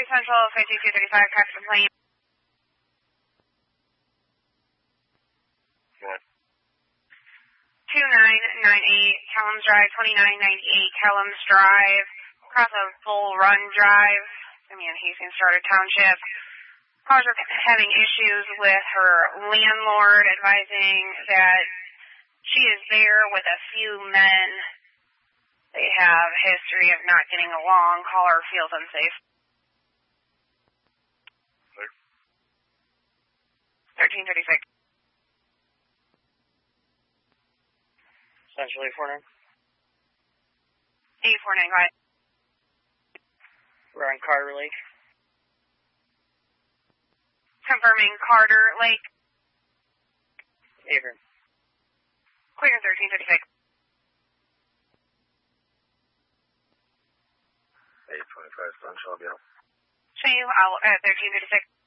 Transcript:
Central 5235, crash complaint. What? 2998 Kellums Drive, 2998 Kellums Drive, across a Bull Run Drive, Hastings Charter Township. Callers are having issues with her landlord, advising that she is there with a few men. They have history of not getting along. Caller feels unsafe. 1336. Central 849. 849, go ahead. We're on Carter Lake. Confirming Carter Lake. Avery. Clear 1336. 825 Central, I'll be out. Show you out at 1336.